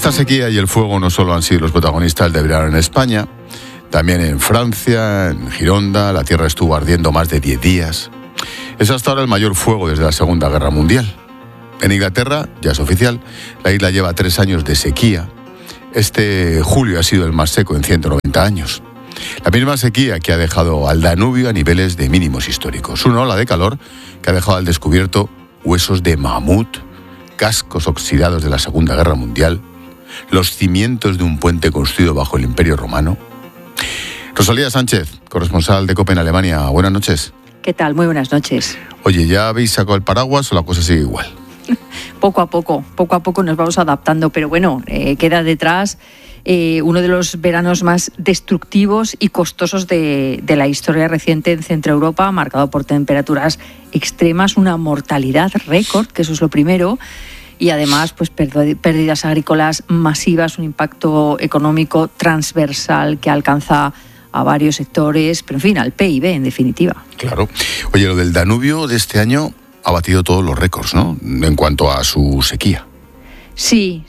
Esta sequía y el fuego no solo han sido los protagonistas del verano en España, también en Francia, en Gironda, la tierra estuvo ardiendo más de 10 días. Es hasta ahora el mayor fuego desde la Segunda Guerra Mundial. En Inglaterra, ya es oficial, la isla lleva 3 años de sequía. Este julio ha sido el más seco en 190 años. La misma sequía que ha dejado al Danubio a niveles de mínimos históricos. Una ola de calor que ha dejado al descubierto huesos de mamut, cascos oxidados de la Segunda Guerra Mundial, los cimientos de un puente construido bajo el Imperio Romano. Rosalía Sánchez, corresponsal de COPE en Alemania. Buenas noches. ¿Qué tal? Muy buenas noches. Oye, ¿ya habéis sacado el paraguas o la cosa sigue igual? Poco a poco nos vamos adaptando, pero bueno, queda detrás uno de los veranos más destructivos y costosos de la historia reciente en Centro Europa, marcado por temperaturas extremas, una mortalidad récord, que eso es lo primero, y además pues pérdidas agrícolas masivas, un impacto económico transversal que alcanza a varios sectores, pero en fin, al PIB en definitiva. Claro. Oye, lo del Danubio de este año ha batido todos los récords, ¿no?, en cuanto a su sequía. Sí.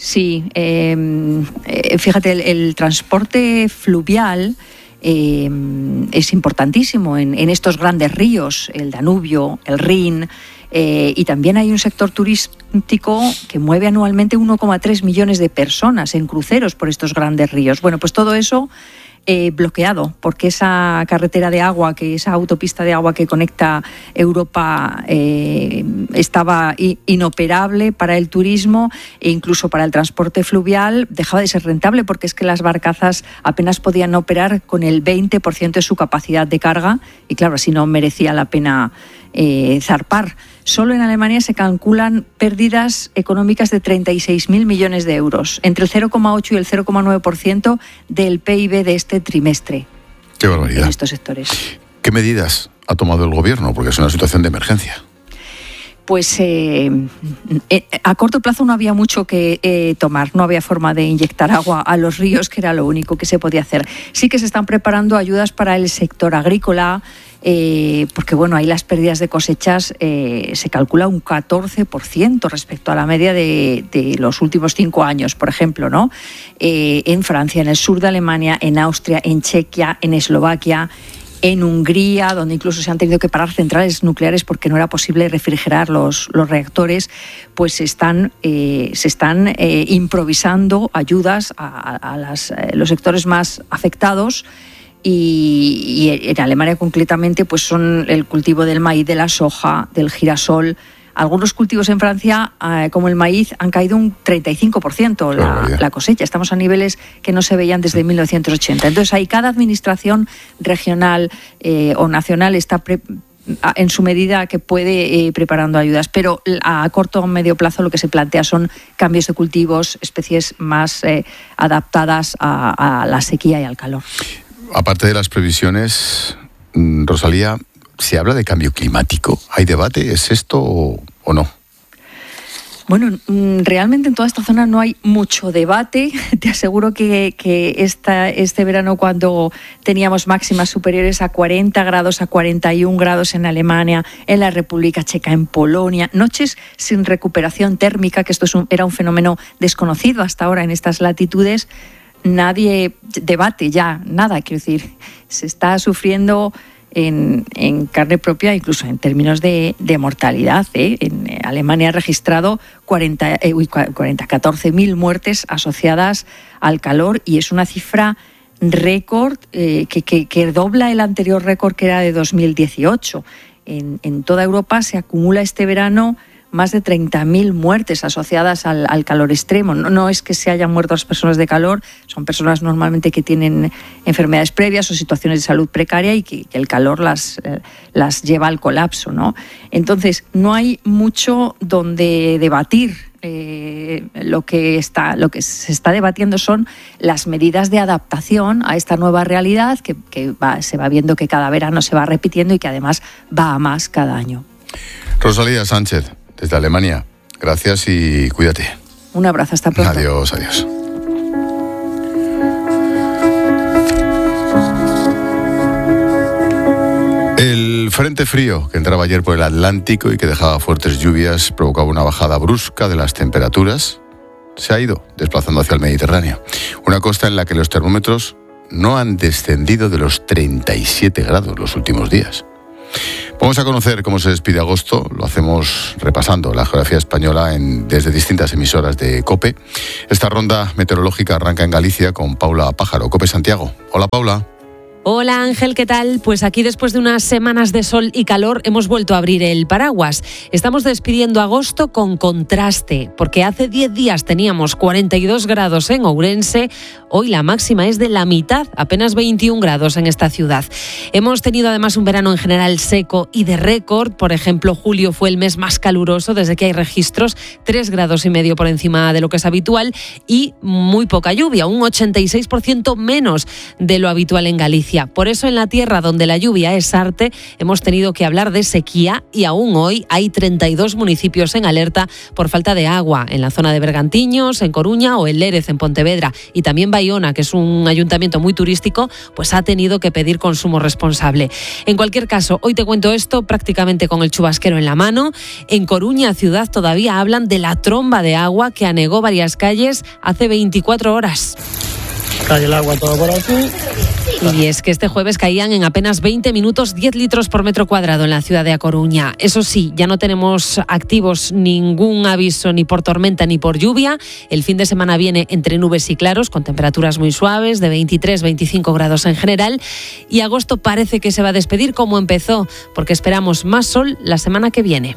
Fíjate, el transporte fluvial es importantísimo en estos grandes ríos, el Danubio, el Rin, y también hay un sector turístico que mueve anualmente 1,3 millones de personas en cruceros por estos grandes ríos. Bueno, pues todo eso bloqueado, porque esa carretera de agua, esa autopista de agua que conecta Europa estaba inoperable para el turismo e incluso para el transporte fluvial. Dejaba de ser rentable porque es que las barcazas apenas podían operar con el 20% de su capacidad de carga y claro, así no merecía la pena zarpar. Solo en Alemania se calculan pérdidas económicas de 36.000 millones de euros, entre el 0,8 y el 0,9% del PIB de este trimestre. ¡Qué barbaridad! En estos sectores. ¿Qué medidas ha tomado el gobierno? Porque es una situación de emergencia. Pues a corto plazo no había mucho que tomar, no había forma de inyectar agua a los ríos, que era lo único que se podía hacer. Sí que se están preparando ayudas para el sector agrícola, porque bueno, ahí las pérdidas de cosechas se calcula un 14% respecto a la media de los últimos 5 años, por ejemplo, ¿no? En Francia, en el sur de Alemania, en Austria, en Chequia, en Eslovaquia, en Hungría, donde incluso se han tenido que parar centrales nucleares porque no era posible refrigerar los reactores, pues se están improvisando ayudas a los sectores más afectados. Y en Alemania concretamente pues son el cultivo del maíz, de la soja, del girasol. Algunos cultivos en Francia, como el maíz, han caído un 35% la cosecha. Estamos a niveles que no se veían desde 1980. Entonces, ahí cada administración regional o nacional está en su medida que puede preparando ayudas. Pero a corto o medio plazo lo que se plantea son cambios de cultivos, especies más adaptadas a la sequía y al calor. Aparte de las previsiones, Rosalía, ¿se habla de cambio climático? ¿Hay debate? ¿Es esto o no? Bueno, realmente en toda esta zona no hay mucho debate. Te aseguro que este verano, cuando teníamos máximas superiores a 40 grados, a 41 grados en Alemania, en la República Checa, en Polonia, noches sin recuperación térmica, que esto era un fenómeno desconocido hasta ahora en estas latitudes, nadie debate ya nada. Quiero decir, se está sufriendo en carne propia, incluso en términos de mortalidad. En Alemania ha registrado 14.000 muertes asociadas al calor y es una cifra récord que dobla el anterior récord, que era de 2018. En toda Europa se acumula este verano más de 30.000 muertes asociadas al calor extremo. No es que se hayan muerto las personas de calor, son personas normalmente que tienen enfermedades previas o situaciones de salud precaria y que el calor las lleva al colapso, ¿no? Entonces, no hay mucho donde debatir. Lo que se está debatiendo son las medidas de adaptación a esta nueva realidad que se va viendo que cada verano se va repitiendo y que además va a más cada año. Rosalía Sánchez, desde Alemania, gracias y cuídate. Un abrazo, hasta pronto. Adiós, adiós. El frente frío que entraba ayer por el Atlántico y que dejaba fuertes lluvias provocaba una bajada brusca de las temperaturas. se ha ido desplazando hacia el Mediterráneo. Una costa en la que los termómetros no han descendido de los 37 grados los últimos días. Vamos a conocer cómo se despide agosto. Lo hacemos repasando la geografía española desde distintas emisoras de COPE. Esta ronda meteorológica arranca en Galicia con Paula Pájaro, COPE Santiago. Hola, Paula. Hola Ángel, ¿qué tal? Pues aquí después de unas semanas de sol y calor hemos vuelto a abrir el paraguas. Estamos despidiendo agosto con contraste, porque hace 10 días teníamos 42 grados en Ourense, hoy la máxima es de la mitad, apenas 21 grados en esta ciudad. Hemos tenido además un verano en general seco y de récord, por ejemplo julio fue el mes más caluroso desde que hay registros, 3,5 grados por encima de lo que es habitual y muy poca lluvia, un 86% menos de lo habitual en Galicia. Por eso en la tierra donde la lluvia es arte hemos tenido que hablar de sequía y aún hoy hay 32 municipios en alerta por falta de agua en la zona de Bergantiños, en Coruña o en Lérez, en Pontevedra. Y también Baiona, que es un ayuntamiento muy turístico, pues ha tenido que pedir consumo responsable. En cualquier caso, hoy te cuento esto prácticamente con el chubasquero en la mano. En Coruña, ciudad, todavía hablan de la tromba de agua que anegó varias calles hace 24 horas. Cae el agua todo por aquí. Y es que este jueves caían en apenas 20 minutos 10 litros por metro cuadrado en la ciudad de A Coruña. Eso sí, ya no tenemos activos ningún aviso ni por tormenta ni por lluvia. El fin de semana viene entre nubes y claros, con temperaturas muy suaves, de 23-25 grados en general. Y agosto parece que se va a despedir como empezó, porque esperamos más sol la semana que viene.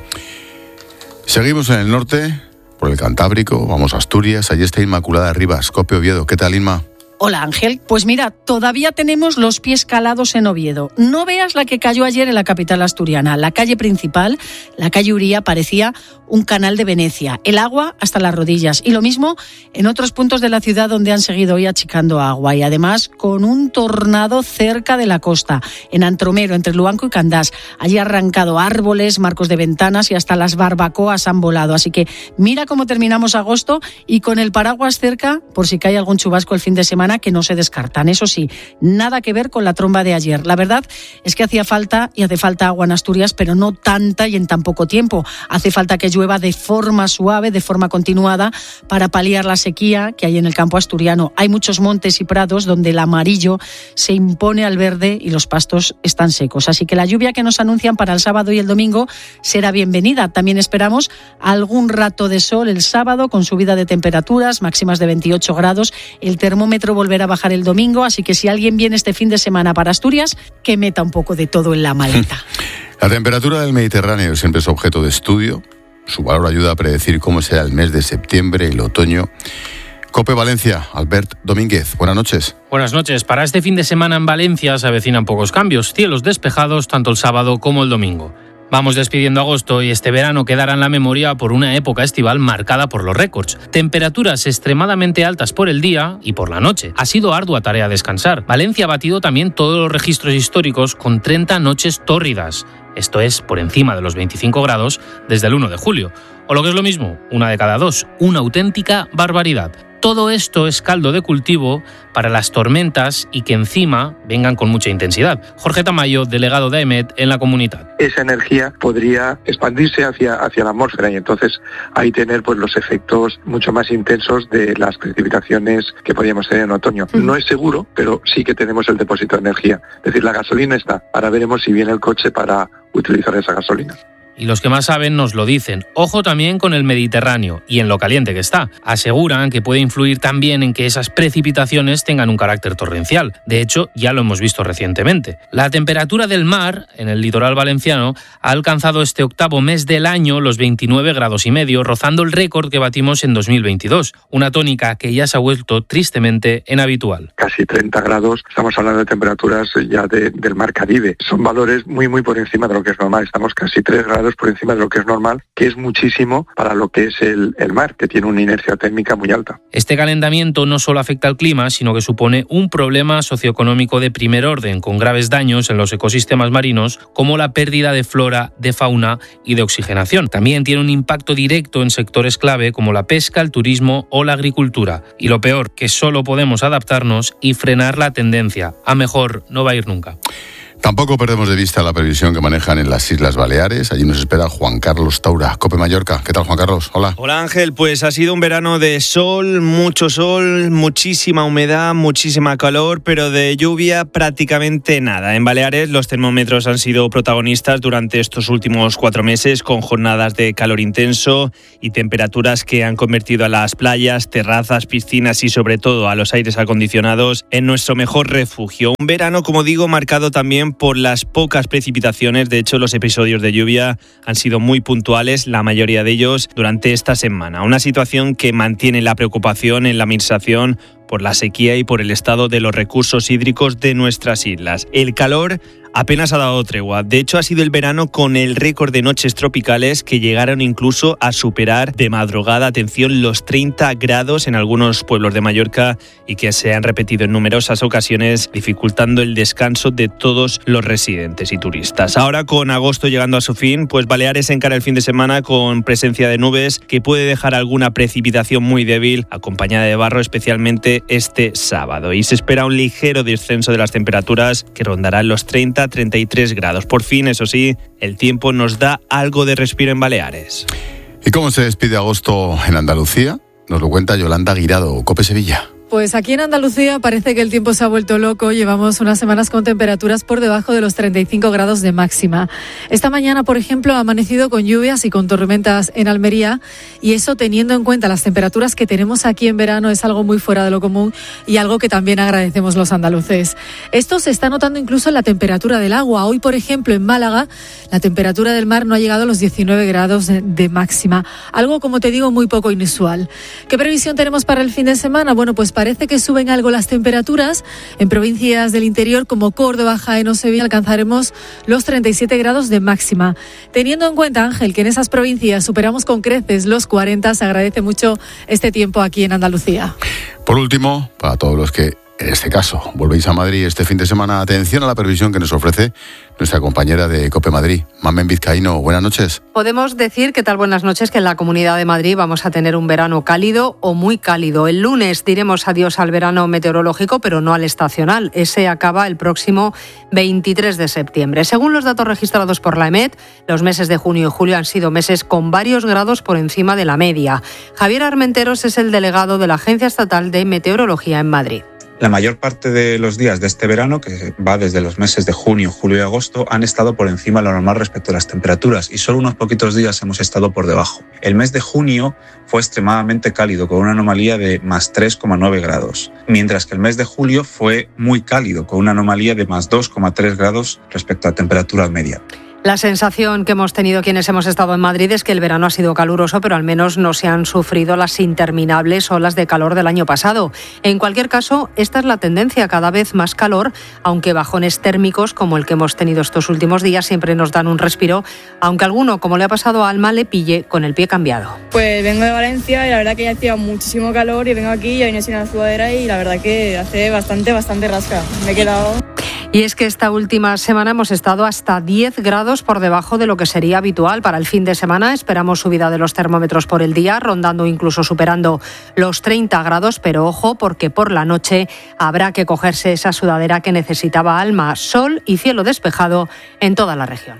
Seguimos en el norte, por el Cantábrico, vamos a Asturias. Allí está Inmaculada Rivas, COPE Oviedo. ¿Qué tal, Inma? Hola Ángel, pues mira, todavía tenemos los pies calados en Oviedo. No veas la que cayó ayer en la capital asturiana. La calle principal, la calle Uría, parecía un canal de Venecia. El agua hasta las rodillas. Y lo mismo en otros puntos de la ciudad donde han seguido hoy achicando agua. Y además con un tornado cerca de la costa, en Antromero, entre Luanco y Candás. Allí han arrancado árboles, marcos de ventanas y hasta las barbacoas han volado. Así que mira cómo terminamos agosto y con el paraguas cerca, por si cae algún chubasco el fin de semana, que no se descartan. Eso sí, nada que ver con la tromba de ayer. La verdad es que hacía falta y hace falta agua en Asturias, pero no tanta y en tan poco tiempo. Hace falta que llueva de forma suave, de forma continuada, para paliar la sequía que hay en el campo asturiano. Hay muchos montes y prados donde el amarillo se impone al verde y los pastos están secos. Así que la lluvia que nos anuncian para el sábado y el domingo será bienvenida. También esperamos algún rato de sol el sábado con subida de temperaturas, máximas de 28 grados. El termómetro volverá a bajar el domingo, así que si alguien viene este fin de semana para Asturias, que meta un poco de todo en la maleta. La temperatura del Mediterráneo siempre es objeto de estudio. Su valor ayuda a predecir cómo será el mes de septiembre, el otoño. COPE Valencia, Albert Domínguez, buenas noches. Buenas noches. Para este fin de semana en Valencia se avecinan pocos cambios. Cielos despejados tanto el sábado como el domingo. Vamos despidiendo agosto y este verano quedará en la memoria por una época estival marcada por los récords. Temperaturas extremadamente altas por el día y por la noche. Ha sido ardua tarea descansar. Valencia ha batido también todos los registros históricos con 30 noches tórridas. Esto es por encima de los 25 grados desde el 1 de julio. O lo que es lo mismo, una de cada dos. Una auténtica barbaridad. Todo esto es caldo de cultivo para las tormentas y que encima vengan con mucha intensidad. Jorge Tamayo, delegado de AEMET en la comunidad. Esa energía podría expandirse hacia la atmósfera y entonces ahí tener pues los efectos mucho más intensos de las precipitaciones que podríamos tener en otoño. No es seguro, pero sí que tenemos el depósito de energía. Es decir, la gasolina está. Ahora veremos si viene el coche para utilizar esa gasolina. Y los que más saben nos lo dicen. Ojo también con el Mediterráneo y en lo caliente que está. Aseguran que puede influir también en que esas precipitaciones tengan un carácter torrencial. De hecho, ya lo hemos visto recientemente. La temperatura del mar en el litoral valenciano ha alcanzado este octavo mes del año los 29,5 grados, rozando el récord que batimos en 2022. Una tónica que ya se ha vuelto tristemente inhabitual. Casi 30 grados, estamos hablando de temperaturas ya del mar Caribe. Son valores muy por encima de lo que es normal. Estamos casi 3 grados por encima de lo que es normal, que es muchísimo para lo que es el mar, que tiene una inercia térmica muy alta. Este calentamiento no solo afecta al clima, sino que supone un problema socioeconómico de primer orden, con graves daños en los ecosistemas marinos, como la pérdida de flora, de fauna y de oxigenación. También tiene un impacto directo en sectores clave como la pesca, el turismo o la agricultura. Y lo peor, que solo podemos adaptarnos y frenar la tendencia. A mejor no va a ir nunca. Tampoco perdemos de vista la previsión que manejan en las Islas Baleares. Allí nos espera Juan Carlos Taura, COPE Mallorca. ¿Qué tal, Juan Carlos? Hola. Hola, Ángel. Pues ha sido un verano de sol, muchísima humedad, muchísima calor, pero de lluvia prácticamente nada. En Baleares los termómetros han sido protagonistas durante estos últimos 4 meses, con jornadas de calor intenso y temperaturas que han convertido a las playas, terrazas, piscinas y sobre todo a los aires acondicionados en nuestro mejor refugio. Un verano, como digo, marcado también por las pocas precipitaciones. De hecho, los episodios de lluvia han sido muy puntuales, la mayoría de ellos durante esta semana. Una situación que mantiene la preocupación en la administración por la sequía y por el estado de los recursos hídricos de nuestras islas. El calor apenas ha dado tregua. De hecho, ha sido el verano con el récord de noches tropicales que llegaron incluso a superar de madrugada, atención, los 30 grados en algunos pueblos de Mallorca y que se han repetido en numerosas ocasiones, dificultando el descanso de todos los residentes y turistas. Ahora, con agosto llegando a su fin, pues Baleares encara el fin de semana con presencia de nubes que puede dejar alguna precipitación muy débil, acompañada de barro, especialmente este sábado. Y se espera un ligero descenso de las temperaturas que rondarán los 30-33 grados. Por fin, eso sí, el tiempo nos da algo de respiro en Baleares. ¿Y cómo se despide agosto en Andalucía? Nos lo cuenta Yolanda Guirado, COPE Sevilla. Pues aquí en Andalucía parece que el tiempo se ha vuelto loco. Llevamos unas semanas con temperaturas por debajo de los 35 grados de máxima. Esta mañana, por ejemplo, ha amanecido con lluvias y con tormentas en Almería, y eso, teniendo en cuenta las temperaturas que tenemos aquí en verano, es algo muy fuera de lo común y algo que también agradecemos los andaluces. Esto se está notando incluso en la temperatura del agua. Hoy, por ejemplo, en Málaga, la temperatura del mar no ha llegado a los 19 grados de máxima. Algo, como te digo, muy poco inusual. ¿Qué previsión tenemos para el fin de semana? Bueno, pues parece que suben algo las temperaturas. En provincias del interior como Córdoba, Jaén o Sevilla alcanzaremos los 37 grados de máxima. Teniendo en cuenta, Ángel, que en esas provincias superamos con creces los 40, se agradece mucho este tiempo aquí en Andalucía. Por último, para todos los que, en este caso, volvéis a Madrid este fin de semana, atención a la previsión que nos ofrece nuestra compañera de COPE Madrid, Mamen Vizcaíno. Buenas noches. Podemos decir, ¿qué tal? Buenas noches, que en la Comunidad de Madrid vamos a tener un verano cálido o muy cálido. El lunes diremos adiós al verano meteorológico, pero no al estacional. Ese acaba el próximo 23 de septiembre. Según los datos registrados por la EMET, los meses de junio y julio han sido meses con varios grados por encima de la media. Javier Armenteros es el delegado de la Agencia Estatal de Meteorología en Madrid. La mayor parte de los días de este verano, que va desde los meses de junio, julio y agosto, han estado por encima de lo normal respecto a las temperaturas, y solo unos poquitos días hemos estado por debajo. El mes de junio fue extremadamente cálido, con una anomalía de más 3,9 grados, mientras que el mes de julio fue muy cálido, con una anomalía de más 2,3 grados respecto a temperatura media. La sensación que hemos tenido quienes hemos estado en Madrid es que el verano ha sido caluroso, pero al menos no se han sufrido las interminables olas de calor del año pasado. En cualquier caso, esta es la tendencia, cada vez más calor, aunque bajones térmicos como el que hemos tenido estos últimos días siempre nos dan un respiro, aunque alguno, como le ha pasado a Alma, le pille con el pie cambiado. Pues vengo de Valencia y la verdad que ya hacía muchísimo calor y vengo aquí y he venido sin la sudadera y la verdad que hace bastante rasca. Me he quedado... Y es que esta última semana hemos estado hasta 10 grados por debajo de lo que sería habitual. Para el fin de semana esperamos subida de los termómetros por el día, rondando incluso superando los 30 grados, pero ojo, porque por la noche habrá que cogerse esa sudadera que necesitaba Alma. Sol y cielo despejado en toda la región.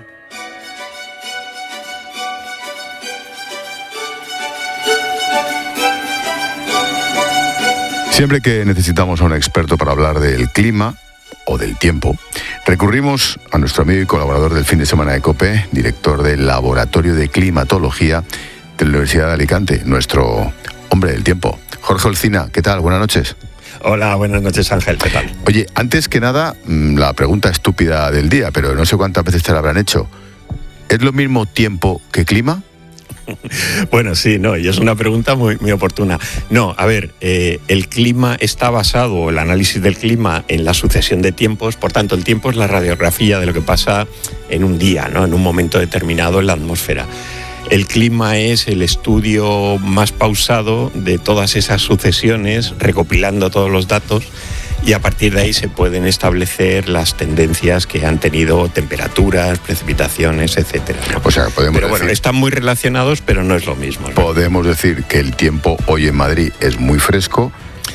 Siempre que necesitamos a un experto para hablar del clima o del tiempo, recurrimos a nuestro amigo y colaborador del fin de semana de COPE, director del Laboratorio de Climatología de la Universidad de Alicante, nuestro hombre del tiempo. Jorge Olcina, ¿qué tal? Buenas noches. Hola, buenas noches, Ángel, ¿qué tal? Oye, antes que nada, la pregunta estúpida del día, pero no sé cuántas veces te la habrán hecho. ¿Es lo mismo tiempo que clima? Bueno, sí, no, y es una pregunta muy oportuna. No, a ver, el clima está basado, el análisis del clima, en la sucesión de tiempos. Por tanto, el tiempo es la radiografía de lo que pasa en un día, ¿no? En un momento determinado en la atmósfera. El clima es el estudio más pausado de todas esas sucesiones, recopilando todos los datos, y a partir de ahí se pueden establecer las tendencias que han tenido temperaturas, precipitaciones, etcétera, ¿no? O sea, podemos decir, bueno, están muy relacionados, pero no es lo mismo, ¿no? Podemos decir que el tiempo hoy en Madrid es muy fresco,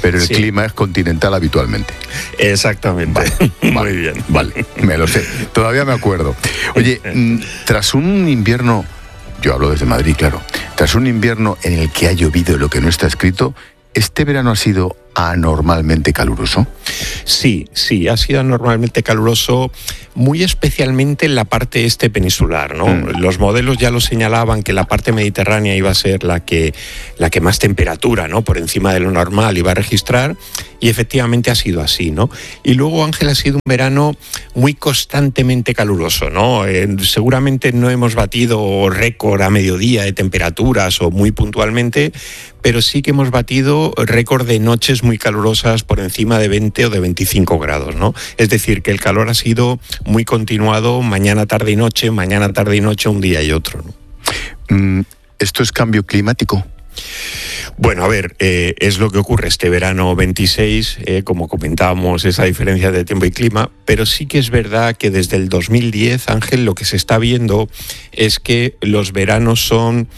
pero el clima es continental habitualmente. Exactamente. Vale, muy bien. Vale, me lo sé. Todavía me acuerdo. Oye, tras un invierno, yo hablo desde Madrid, claro, tras un invierno en el que ha llovido lo que no está escrito, ¿este verano ha sido anormalmente caluroso? Sí, ha sido anormalmente caluroso, muy especialmente en la parte este peninsular, ¿no? Los modelos ya lo señalaban que la parte mediterránea iba a ser la que más temperatura, ¿no? Por encima de lo normal iba a registrar, y efectivamente ha sido así, ¿no? Y luego, Ángel, ha sido un verano muy constantemente caluroso, ¿no? Seguramente no hemos batido récord a mediodía de temperaturas o muy puntualmente, pero sí que hemos batido récord de noches muy calurosas por encima de 20 o de 25 grados, ¿no? Es decir, que el calor ha sido muy continuado mañana, tarde y noche, un día y otro, ¿no? ¿Esto es cambio climático? Bueno, a ver, es lo que ocurre este verano 26, como comentábamos, esa diferencia de tiempo y clima, pero sí que es verdad que desde el 2010, Ángel, lo que se está viendo es que los veranos son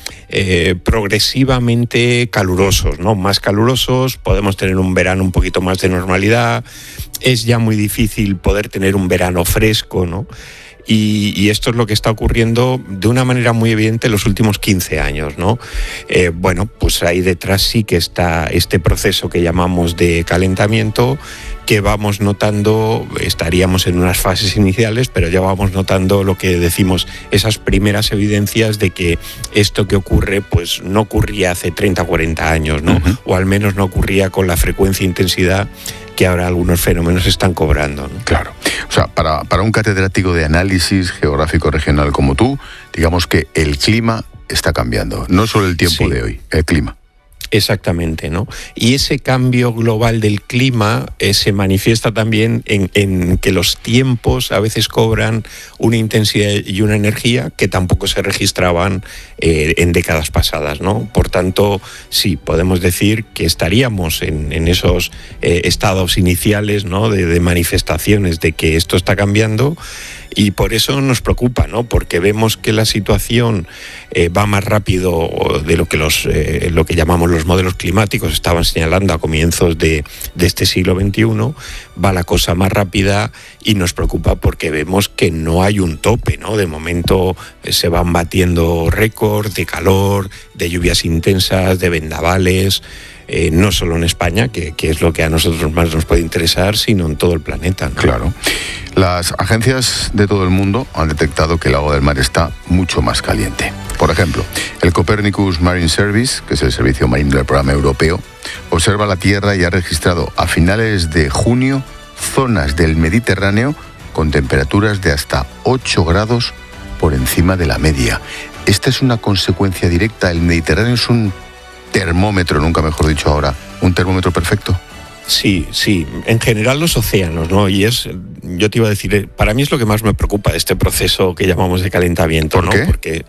progresivamente calurosos, ¿no? Más calurosos, podemos tener un verano un poquito más de normalidad, es ya muy difícil poder tener un verano fresco, ¿no? Y esto es lo que está ocurriendo de una manera muy evidente en los últimos 15 años, ¿no? Bueno, pues ahí detrás sí que está este proceso que llamamos de calentamiento, que vamos notando, estaríamos en unas fases iniciales, pero ya vamos notando lo que decimos, esas primeras evidencias de que esto que ocurre, pues no ocurría hace 30 o 40 años, ¿no? O al menos no ocurría con la frecuencia e intensidad que ahora algunos fenómenos están cobrando, ¿no? Claro. O sea, para un catedrático de análisis geográfico regional como tú, digamos que el clima está cambiando. No solo el tiempo de hoy, el clima. Exactamente, ¿no? Y ese cambio global del clima se manifiesta también en que los tiempos a veces cobran una intensidad y una energía que tampoco se registraban en décadas pasadas, ¿no? Por tanto, sí, podemos decir que estaríamos en esos estados iniciales, ¿no? de manifestaciones de que esto está cambiando. Y por eso nos preocupa, ¿no? Porque vemos que la situación va más rápido de lo que llamamos los modelos climáticos estaban señalando a comienzos de este siglo XXI, va la cosa más rápida y nos preocupa porque vemos que no hay un tope, ¿no? De momento se van batiendo récords de calor, de lluvias intensas, de vendavales, no solo en España, que es lo que a nosotros más nos puede interesar, sino en todo el planeta, ¿no? Claro. Las agencias de todo el mundo han detectado que el agua del mar está mucho más caliente. Por ejemplo, el Copernicus Marine Service, que es el servicio marino del programa europeo, observa la Tierra y ha registrado a finales de junio zonas del Mediterráneo con temperaturas de hasta 8 grados por encima de la media. Esta es una consecuencia directa. El Mediterráneo es un termómetro, nunca mejor dicho ahora, un termómetro perfecto. Sí, en general los océanos, ¿no? Y yo te iba a decir, para mí es lo que más me preocupa de este proceso que llamamos de calentamiento, ¿no? ¿Por qué?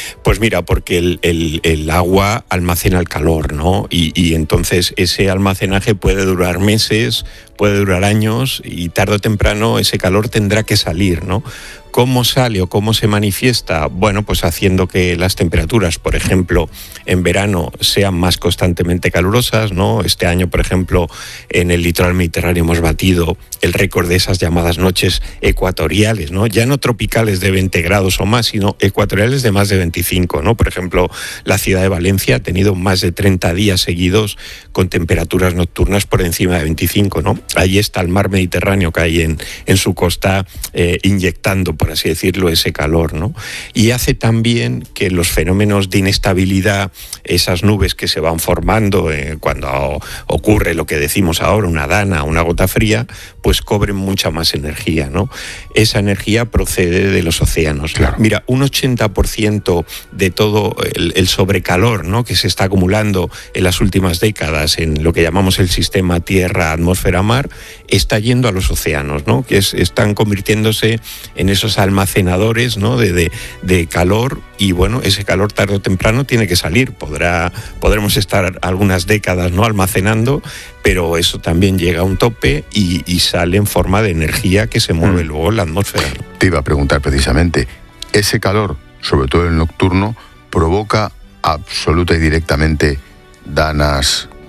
Porque el agua almacena el calor, ¿no? Y entonces ese almacenaje puede durar meses, puede durar años, y tarde o temprano ese calor tendrá que salir, ¿no? ¿Cómo sale o cómo se manifiesta? Bueno, pues haciendo que las temperaturas, por ejemplo, en verano sean más constantemente calurosas, ¿no? Este año, por ejemplo, en el litoral mediterráneo hemos batido el récord de esas llamadas noches ecuatoriales, ¿no? Ya no tropicales de 20 grados o más, sino ecuatoriales de más de 25, ¿no? Por ejemplo, la ciudad de Valencia ha tenido más de 30 días seguidos con temperaturas nocturnas por encima de 25, ¿no? Ahí está el mar Mediterráneo que hay en su costa inyectando, por así decirlo, ese calor, ¿no? Y hace también que los fenómenos de inestabilidad, esas nubes que se van formando cuando ocurre lo que decimos ahora, una dana, una gota fría, pues cobren mucha más energía, ¿no? Esa energía procede de los océanos. Claro. Mira, un 80% de todo el sobrecalor, ¿no? Que se está acumulando en las últimas décadas en lo que llamamos el sistema tierra-atmósfera-mar, está yendo a los océanos, ¿no? Que están convirtiéndose en esos almacenadores, ¿no? de calor, y bueno, ese calor tarde o temprano tiene que salir. Podremos estar algunas décadas, ¿no? almacenando, pero eso también llega a un tope y sale en forma de energía que se mueve luego en la atmósfera, ¿no? Te iba a preguntar precisamente, ese calor, sobre todo el nocturno, provoca absoluta y directamente danas,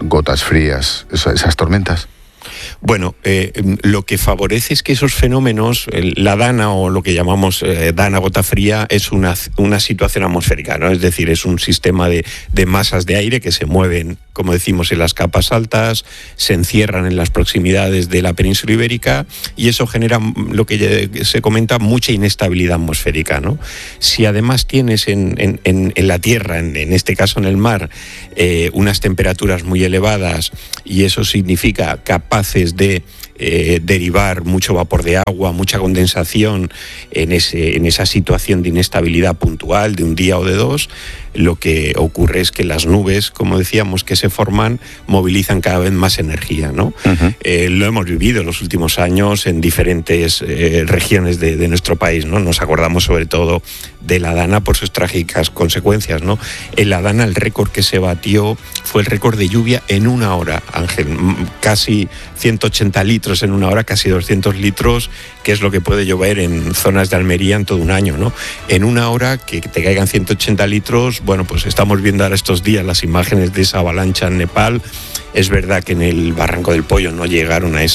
gotas frías, esas tormentas? Bueno, lo que favorece es que esos fenómenos, la dana o lo que llamamos dana gota fría, es una situación atmosférica, ¿no? Es decir, es un sistema de masas de aire que se mueven, como decimos, en las capas altas, se encierran en las proximidades de la península ibérica y eso genera lo que se comenta, mucha inestabilidad atmosférica, ¿no? Si además tienes en la tierra, en este caso en el mar, unas temperaturas muy elevadas y eso significa capaces de derivar mucho vapor de agua, mucha condensación en esa situación de inestabilidad puntual de un día o de dos, lo que ocurre es que las nubes, como decíamos, que se forman, movilizan cada vez más energía, ¿no? Uh-huh. Lo hemos vivido en los últimos años en diferentes regiones de nuestro país, ¿no? Nos acordamos sobre todo de la Dana por sus trágicas consecuencias, ¿no? En la Dana el récord que se batió fue el récord de lluvia en una hora, Ángel, casi 180 litros en una hora, casi 200 litros, que es lo que puede llover en zonas de Almería en todo un año, ¿no? En una hora que te caigan 180 litros, bueno, pues estamos viendo ahora estos días las imágenes de esa avalancha en Nepal. Es verdad que en el Barranco del Pollo no llegaron a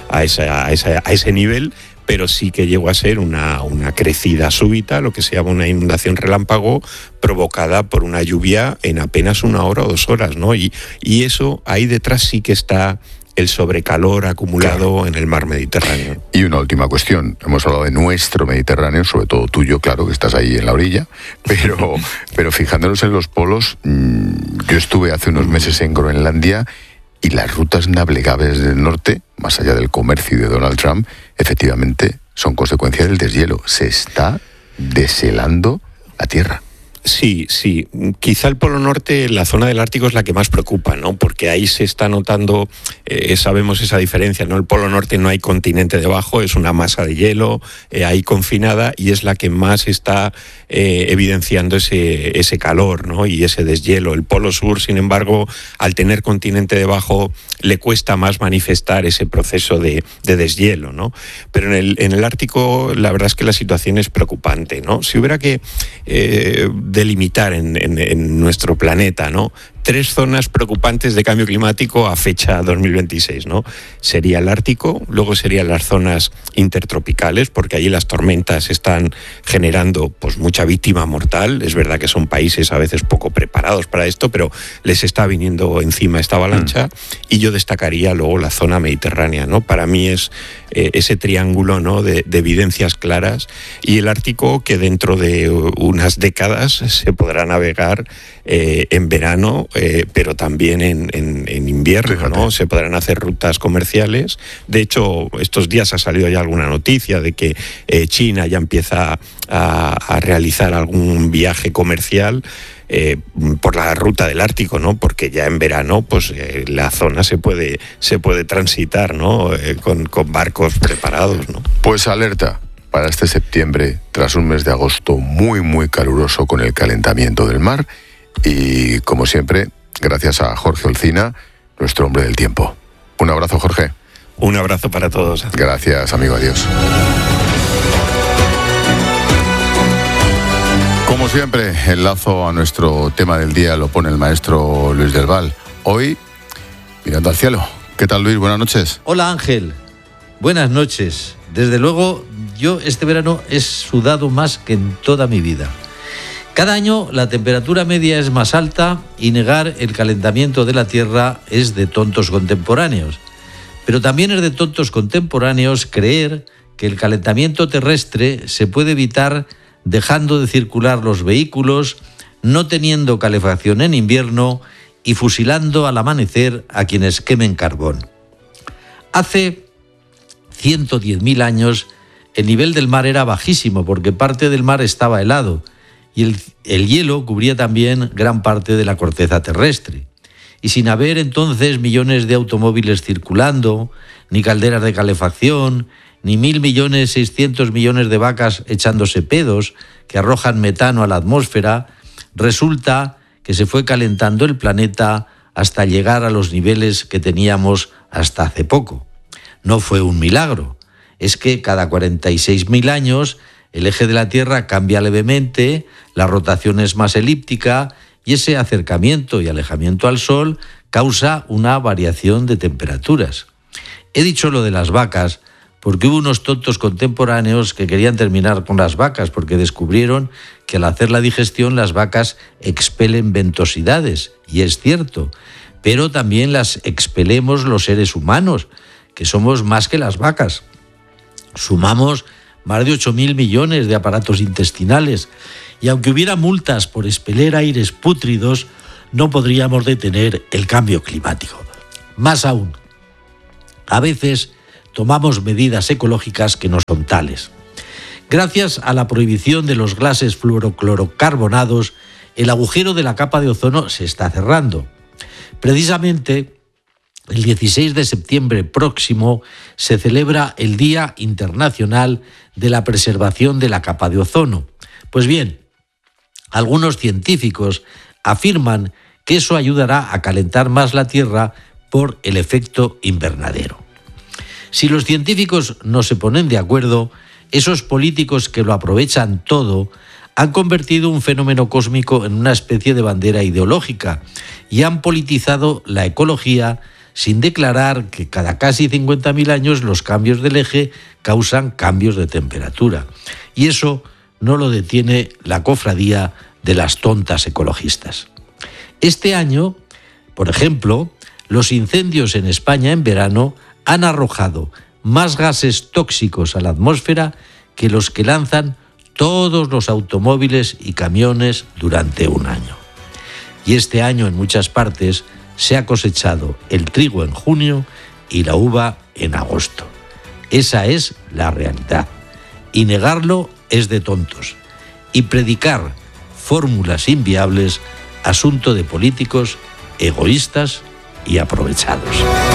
ese nivel, pero sí que llegó a ser una crecida súbita, lo que se llama una inundación relámpago, provocada por una lluvia en apenas una hora o 2 horas, ¿no? Y eso, ahí detrás sí que está el sobrecalor acumulado, claro, en el mar Mediterráneo. Y una última cuestión. Hemos hablado de nuestro Mediterráneo, sobre todo tuyo, claro, que estás ahí en la orilla, pero fijándonos en los polos, yo estuve hace unos meses en Groenlandia y las rutas navegables del norte, más allá del comercio y de Donald Trump, efectivamente son consecuencia del deshielo. Se está deshelando la Tierra. Sí. Quizá el Polo Norte, la zona del Ártico es la que más preocupa, ¿no? Porque ahí se está notando, sabemos esa diferencia, ¿no? El Polo Norte no hay continente debajo, es una masa de hielo ahí confinada y es la que más está evidenciando ese calor, ¿no? Y ese deshielo. El Polo Sur, sin embargo, al tener continente debajo, le cuesta más manifestar ese proceso de deshielo, ¿no? Pero en el Ártico, la verdad es que la situación es preocupante, ¿no? Si hubiera que delimitar en nuestro planeta, ¿no? 3 zonas preocupantes de cambio climático a fecha 2026, ¿no? Sería el Ártico, luego serían las zonas intertropicales, porque allí las tormentas están generando pues mucha víctima mortal. Es verdad que son países a veces poco preparados para esto, pero les está viniendo encima esta avalancha. Y yo destacaría luego la zona mediterránea, ¿no? Para mí es ese triángulo, ¿no? de evidencias claras, y el Ártico, que dentro de unas décadas se podrá navegar en verano, pero también en invierno, ¿no? Se podrán hacer rutas comerciales. De hecho, estos días ha salido ya alguna noticia de que China ya empieza a realizar algún viaje comercial por la ruta del Ártico, ¿no? Porque ya en verano, pues la zona se puede transitar, ¿no? Con barcos preparados, ¿no? Pues alerta para este septiembre, tras un mes de agosto muy, muy caluroso con el calentamiento del mar. Y, como siempre, gracias a Jorge Olcina, nuestro hombre del tiempo. Un abrazo, Jorge. Un abrazo para todos. Gracias, amigo. Adiós. Como siempre, el lazo a nuestro tema del día lo pone el maestro Luis del Val. Hoy, mirando al cielo. ¿Qué tal, Luis? Buenas noches. Hola, Ángel. Buenas noches. Desde luego, yo este verano he sudado más que en toda mi vida. Cada año la temperatura media es más alta y negar el calentamiento de la Tierra es de tontos contemporáneos. Pero también es de tontos contemporáneos creer que el calentamiento terrestre se puede evitar dejando de circular los vehículos, no teniendo calefacción en invierno y fusilando al amanecer a quienes quemen carbón. Hace 110.000 años el nivel del mar era bajísimo porque parte del mar estaba helado y el hielo cubría también gran parte de la corteza terrestre. Y sin haber entonces millones de automóviles circulando, ni calderas de calefacción, ni 1.600.000.000 de vacas echándose pedos que arrojan metano a la atmósfera, resulta que se fue calentando el planeta hasta llegar a los niveles que teníamos hasta hace poco. No fue un milagro, es que cada 46.000 años el eje de la Tierra cambia levemente, la rotación es más elíptica y ese acercamiento y alejamiento al Sol causa una variación de temperaturas. He dicho lo de las vacas porque hubo unos tontos contemporáneos que querían terminar con las vacas porque descubrieron que al hacer la digestión las vacas expelen ventosidades, y es cierto, pero también las expelemos los seres humanos, que somos más que las vacas. Sumamos más de 8.000 millones de aparatos intestinales, y aunque hubiera multas por expeler aires pútridos, no podríamos detener el cambio climático. Más aún, a veces tomamos medidas ecológicas que no son tales. Gracias a la prohibición de los gases fluoroclorocarbonados, el agujero de la capa de ozono se está cerrando. Precisamente, el 16 de septiembre próximo se celebra el Día Internacional de la Preservación de la Capa de Ozono. Pues bien, algunos científicos afirman que eso ayudará a calentar más la Tierra por el efecto invernadero. Si los científicos no se ponen de acuerdo, esos políticos que lo aprovechan todo han convertido un fenómeno cósmico en una especie de bandera ideológica y han politizado la ecología sin declarar que cada casi 50.000 años los cambios del eje causan cambios de temperatura. Y eso no lo detiene la cofradía de las tontas ecologistas. Este año, por ejemplo, los incendios en España en verano han arrojado más gases tóxicos a la atmósfera que los que lanzan todos los automóviles y camiones durante un año. Y este año en muchas partes se ha cosechado el trigo en junio y la uva en agosto. Esa es la realidad. Y negarlo es de tontos. Y predicar fórmulas inviables, asunto de políticos egoístas y aprovechados.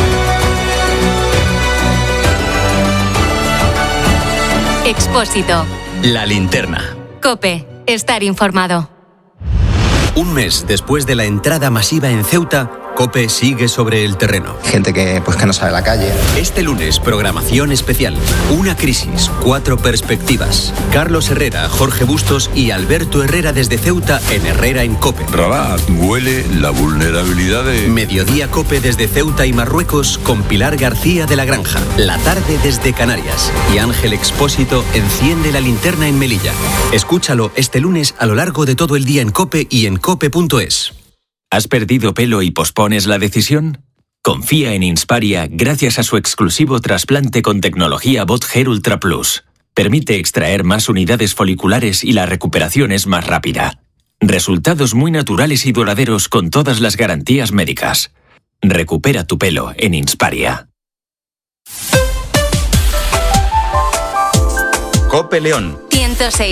Expósito. La linterna. COPE. Estar informado. Un mes después de la entrada masiva en Ceuta, COPE sigue sobre el terreno. Gente que no sale a la calle. Este lunes, programación especial. Una crisis, 4 perspectivas. Carlos Herrera, Jorge Bustos y Alberto Herrera desde Ceuta en Herrera en COPE. Rabat, huele la vulnerabilidad de... Mediodía COPE desde Ceuta y Marruecos con Pilar García de la Granja. La tarde desde Canarias. Y Ángel Expósito enciende la linterna en Melilla. Escúchalo este lunes a lo largo de todo el día en COPE y en cope.es. ¿Has perdido pelo y pospones la decisión? Confía en Insparia gracias a su exclusivo trasplante con tecnología Bot Hair Ultra Plus. Permite extraer más unidades foliculares y la recuperación es más rápida. Resultados muy naturales y duraderos con todas las garantías médicas. Recupera tu pelo en Insparia. COPE León. 106.